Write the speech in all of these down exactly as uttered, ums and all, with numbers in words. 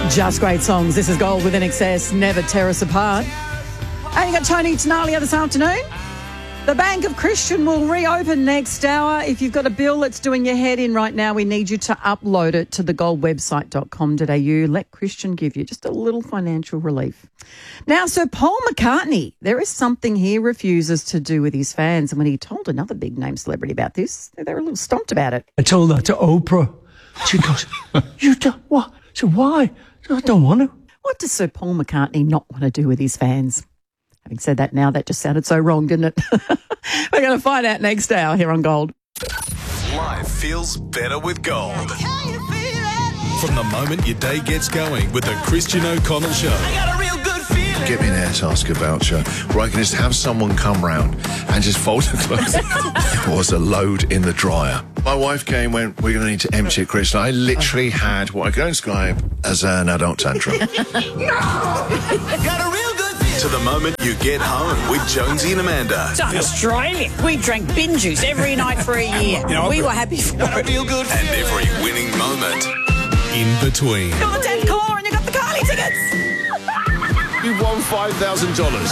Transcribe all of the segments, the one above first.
Just great songs. This is Gold with N X S. Never tear us apart. And you got Tony Tenalia this afternoon. The Bank of Christian will reopen next hour. If you've got a bill that's doing your head in right now, we need you to upload it to the gold website dot com dot a u. Let Christian give you just a little financial relief. Now, Sir Paul McCartney, there is something he refuses to do with his fans. And when he told another big-name celebrity about this, they were a little stomped about it. I told that to Oprah. She goes, you don't, what? So why? I don't want to. What does Sir Paul McCartney not want to do with his fans? Having said that now, that just sounded so wrong, didn't it? We're going to find out next hour here on Gold. Life feels better with Gold. From the moment your day gets going with the Christian O'Connell Show. I got a real good feeling. Get me an air tasker voucher where I can just have someone come round and just fold the clothes. It was a load in the dryer. My wife came and went, we're going to need to empty it, Chris. And I literally had what I can describe as an adult tantrum. No! Got a real good feeling. To the moment you get home with Jonesy and Amanda. It's Australia. We drank bin juice every night for a year. You know, we were happy for got it. A real good feeling. And every winning moment in between. You're the tenth caller and you got the Carly tickets. You won five thousand dollars.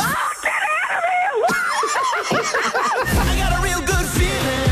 I got a real good feeling.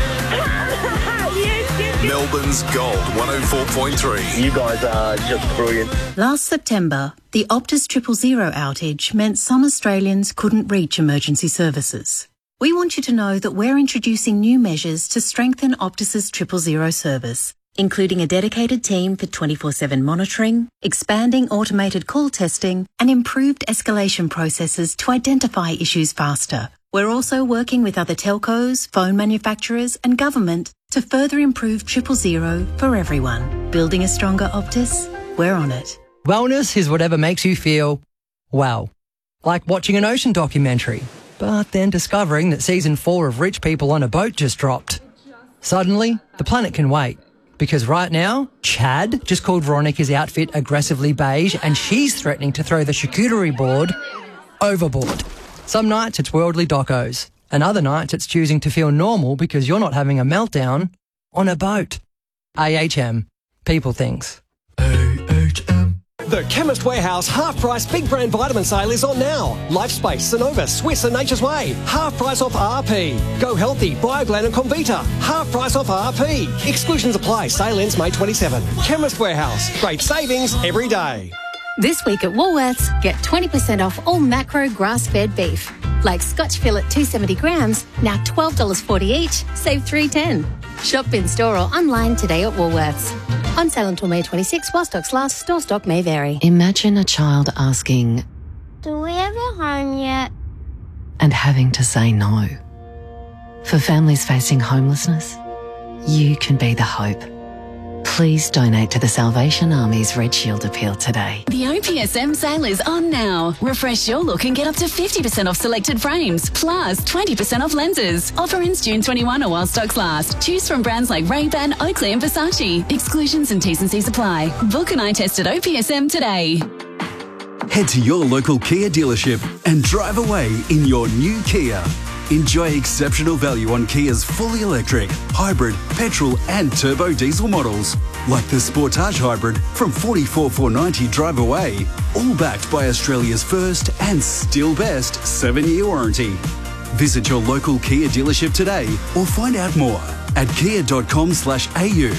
Melbourne's Gold one oh four point three. You guys are just brilliant. Last September, the Optus Triple Zero outage meant some Australians couldn't reach emergency services. We want you to know that we're introducing new measures to strengthen Optus's Triple Zero service, including a dedicated team for twenty-four seven monitoring, expanding automated call testing, and improved escalation processes to identify issues faster. We're also working with other telcos, phone manufacturers, and government to further improve Triple Zero for everyone. Building a stronger Optus? We're on it. Wellness is whatever makes you feel well. Like watching an ocean documentary, but then discovering that season four of Rich People on a Boat just dropped. Suddenly, the planet can wait. Because right now, Chad just called Veronica's outfit aggressively beige and she's threatening to throw the charcuterie board overboard. Some nights it's worldly docos, and other nights it's choosing to feel normal because you're not having a meltdown on a boat. A H M. People things. A H M. The Chemist Warehouse half-price big brand vitamin sale is on now. Lifespace, Sonova, Swiss and Nature's Way. Half price off R P. Go Healthy, Bioglan and Comvita. Half price off R P. Exclusions apply. Sale ends May twenty-seventh. Chemist Warehouse. Great savings every day. This week at Woolworths, get twenty percent off all macro grass-fed beef. Like Scotch fillet two hundred seventy grams, now twelve dollars forty each, save three dollars ten. Shop in store or online today at Woolworths. On sale until May twenty-sixth, while stocks last. Store stock may vary. Imagine a child asking, do we have a home yet? And having to say no. For families facing homelessness, you can be the hope. Please donate to the Salvation Army's Red Shield appeal today. The O P S M sale is on now. Refresh your look and get up to fifty percent off selected frames, plus twenty percent off lenses. Offer ends June twenty-first or while stocks last. Choose from brands like Ray-Ban, Oakley and Versace. Exclusions and T's and C's apply. Book an eye test at O P S M today. Head to your local Kia dealership and drive away in your new Kia. Enjoy exceptional value on Kia's fully electric, hybrid, petrol and turbo diesel models, like the Sportage Hybrid from forty-four thousand four hundred ninety dollars drive away, all backed by Australia's first and still best seven-year warranty. Visit your local Kia dealership today or find out more at kia dot com slash a u.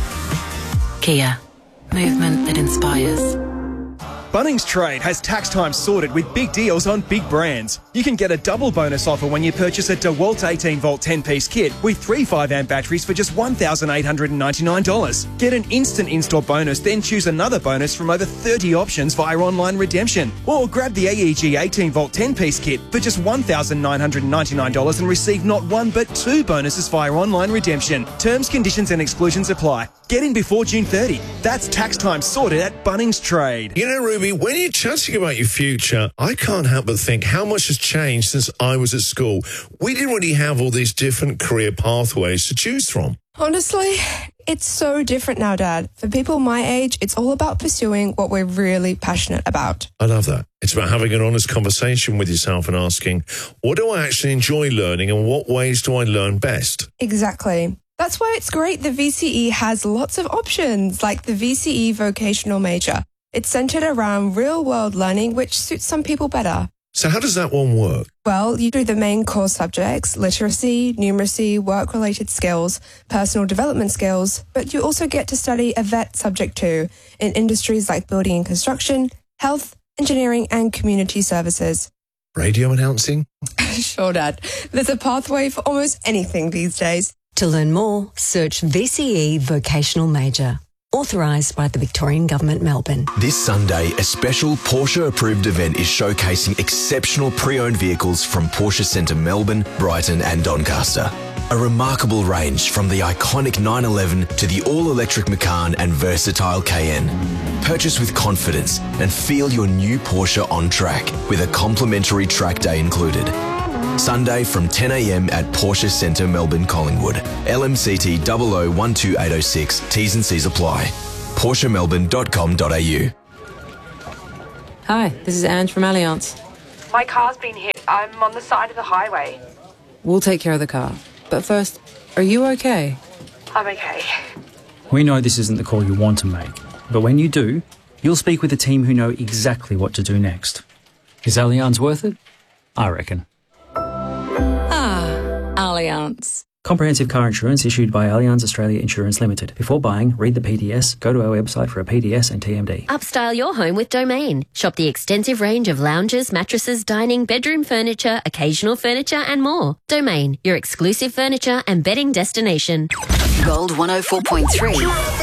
Kia. Movement that inspires. Bunnings Trade has tax time sorted with big deals on big brands. You can get a double bonus offer when you purchase a DeWalt eighteen volt ten piece kit with three five amp batteries for just one thousand eight hundred ninety-nine dollars. Get an instant install bonus, then choose another bonus from over thirty options via online redemption. Or grab the A E G eighteen volt ten piece kit for just one thousand nine hundred ninety-nine dollars and receive not one but two bonuses via online redemption. Terms, conditions and exclusions apply. Get in before June thirtieth. That's tax time sorted at Bunnings Trade. You know, Ruby, when you're chatting about your future, I can't help but think how much has changed since I was at school. We didn't really have all these different career pathways to choose from. Honestly, it's so different now, Dad. For people my age, it's all about pursuing what we're really passionate about. I love that. It's about having an honest conversation with yourself and asking, what do I actually enjoy learning and what ways do I learn best? Exactly. That's why it's great the V C E has lots of options, like the V C E vocational major. It's centred around real-world learning, which suits some people better. So how does that one work? Well, you do the main core subjects, literacy, numeracy, work-related skills, personal development skills, but you also get to study a vet subject too, in industries like building and construction, health, engineering and community services. Radio announcing? Sure, Dad. There's a pathway for almost anything these days. To learn more, search V C E Vocational Major. Authorised by the Victorian Government, Melbourne. This Sunday, a special Porsche-approved event is showcasing exceptional pre-owned vehicles from Porsche Centre Melbourne, Brighton and Doncaster. A remarkable range from the iconic nine eleven to the all-electric Macan and versatile Cayenne. Purchase with confidence and feel your new Porsche on track with a complimentary track day included. Sunday from ten a m at Porsche Centre Melbourne Collingwood. L M C T zero zero one two eight oh six. T's and C's apply. Porsche Melbourne dot com dot a u. Hi, this is Ange from Allianz. My car's been hit. I'm on the side of the highway. We'll take care of the car. But first, are you okay? I'm okay. We know this isn't the call you want to make, but when you do, you'll speak with a team who know exactly what to do next. Is Allianz worth it? I reckon. Ah, Allianz. Comprehensive car insurance issued by Allianz Australia Insurance Limited. Before buying, read the P D S, go to our website for a P D S and T M D. Upstyle your home with Domain. Shop the extensive range of lounges, mattresses, dining, bedroom furniture, occasional furniture and more. Domain, your exclusive furniture and bedding destination. Gold one oh four point three.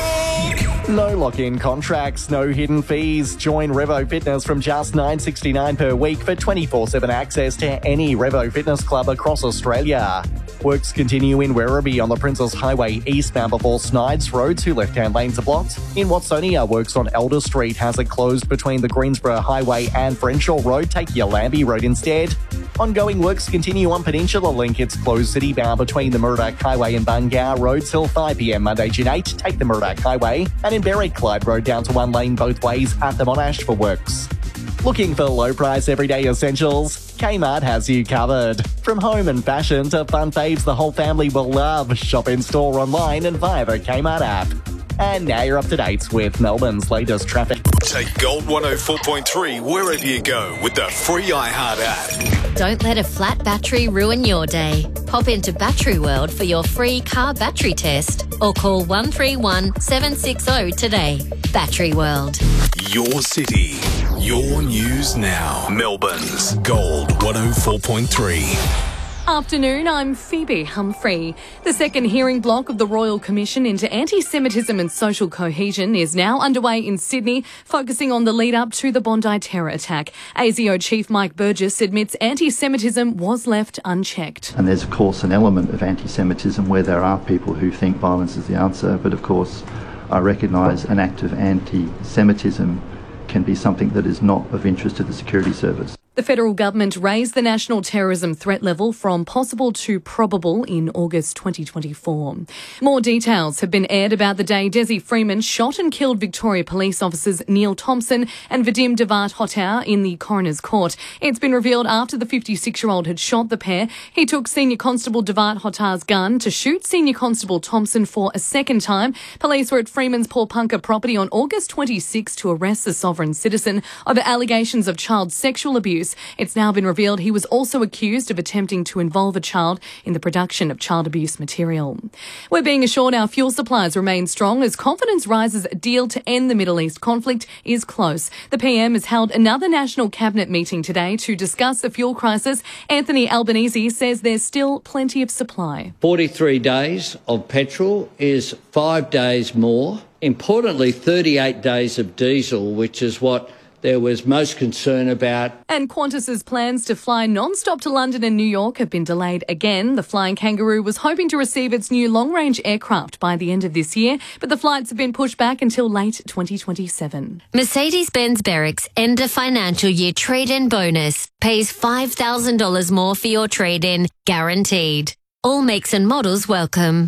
No lock-in contracts, no hidden fees. Join Revo Fitness from just nine dollars sixty-nine per week for twenty-four seven access to any Revo Fitness club across Australia. Works continue in Werribee on the Princes Highway eastbound before Snides Road. Two left-hand lanes are blocked. In Watsonia, works on Elder Street has it closed between the Greensboro Highway and Frenshaw Road. Take your Lambie Road instead. Ongoing works continue on Peninsula Link. It's closed city-bound between the Murdoch Highway and Bungar Road till five p m Monday, June eighth. Take the Murdoch Highway. And in Berwick, Clyde Road down to one lane both ways at the Monash for works. Looking for low-price everyday essentials? Kmart has you covered. From home and fashion to fun faves the whole family will love. Shop in-store, online and via the Kmart app. And now you're up to date with Melbourne's latest traffic. Take Gold one oh four point three wherever you go with the free iHeart app. Don't let a flat battery ruin your day. Pop into Battery World for your free car battery test or call one three one seven six zero today. Battery World. Your city, your news now. Melbourne's Gold one oh four point three. Afternoon, I'm Phoebe Humphrey. The second hearing block of the Royal Commission into Anti-Semitism and Social Cohesion is now underway in Sydney, focusing on the lead-up to the Bondi terror attack. A S I O Chief Mike Burgess admits anti-Semitism was left unchecked. And there's, of course, an element of anti-Semitism where there are people who think violence is the answer, but, of course, I recognise an act of anti-Semitism can be something that is not of interest to the security service. The federal government raised the national terrorism threat level from possible to probable in August twenty twenty-four. More details have been aired about the day Desi Freeman shot and killed Victoria Police officers Neil Thompson and Vadim Devat Hotar in the coroner's court. It's been revealed after the fifty-six-year-old had shot the pair, he took Senior Constable Devat Hotar's gun to shoot Senior Constable Thompson for a second time. Police were at Freeman's Paulpunka property on August twenty-sixth to arrest the sovereign citizen over allegations of child sexual abuse. It's now been revealed he was also accused of attempting to involve a child in the production of child abuse material. We're being assured our fuel supplies remain strong as confidence rises a deal to end the Middle East conflict is close. The P M has held another national cabinet meeting today to discuss the fuel crisis. Anthony Albanese says there's still plenty of supply. forty-three days of petrol is five days more. Importantly, thirty-eight days of diesel, which is what there was most concern about. And Qantas's plans to fly non-stop to London and New York have been delayed again. The Flying Kangaroo was hoping to receive its new long-range aircraft by the end of this year, but the flights have been pushed back until late twenty twenty-seven. Mercedes-Benz Barracks end of financial year trade-in bonus pays five thousand dollars more for your trade-in, guaranteed. All makes and models welcome.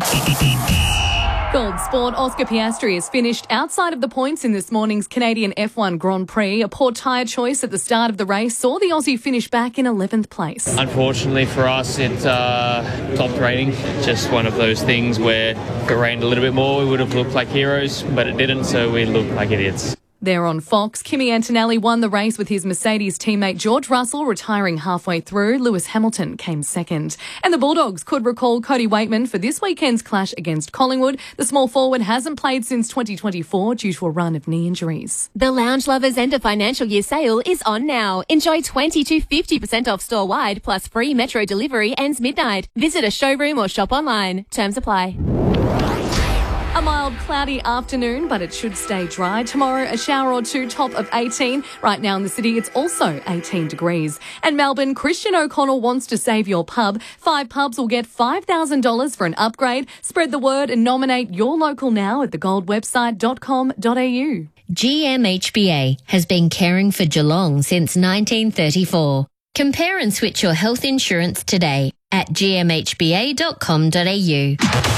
Gold Sport, Oscar Piastri has finished outside of the points in this morning's Canadian F one Grand Prix. A poor tyre choice at the start of the race saw the Aussie finish back in eleventh place. Unfortunately for us, it uh, topped raining. Just one of those things where if it rained a little bit more, we would have looked like heroes, but it didn't, so we looked like idiots. There on Fox, Kimi Antonelli won the race with his Mercedes teammate George Russell retiring halfway through. Lewis Hamilton came second. And the Bulldogs could recall Cody Waitman for this weekend's clash against Collingwood. The small forward hasn't played since twenty twenty-four due to a run of knee injuries. The Lounge Lovers End of Financial Year sale is on now. Enjoy twenty to fifty percent off store-wide plus free metro delivery ends midnight. Visit a showroom or shop online. Terms apply. A mild, cloudy afternoon, but it should stay dry. Tomorrow, a shower or two, top of eighteen. Right now in the city, it's also eighteen degrees. And Melbourne, Christian O'Connell wants to save your pub. Five pubs will get five thousand dollars for an upgrade. Spread the word and nominate your local now at the gold website dot com dot a u. G M H B A has been caring for Geelong since nineteen thirty-four. Compare and switch your health insurance today at g m h b a dot com dot a u.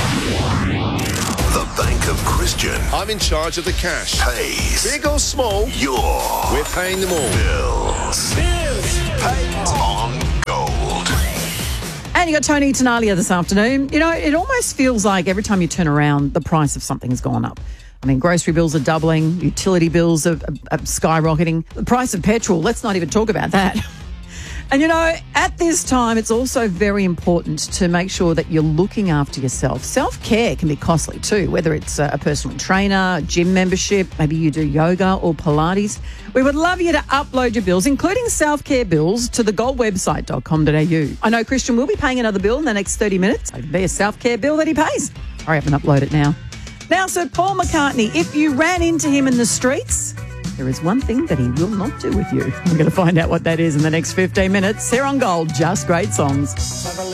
The Bank of Christian I'm in charge of the cash. pays Big or small, your we're paying them all. bills. Bills. Paid on gold. And you got Tony Tenalia this afternoon. You know, it almost feels like every time you turn around, the price of something has gone up. I mean, grocery bills are doubling, utility bills are, are, are skyrocketing. The price of petrol, let's not even talk about that. And, you know, at this time, it's also very important to make sure that you're looking after yourself. Self-care can be costly too, whether it's a personal trainer, gym membership, maybe you do yoga or Pilates. We would love you to upload your bills, including self-care bills, to the gold website dot com dot a u. I know Christian will be paying another bill in the next thirty minutes. It could be a self-care bill that he pays. Hurry up and upload it now. Now, Sir Paul McCartney, if you ran into him in the streets, there is one thing that he will not do with you. We're going to find out what that is in the next fifteen minutes. Here on Gold, Just Great Songs.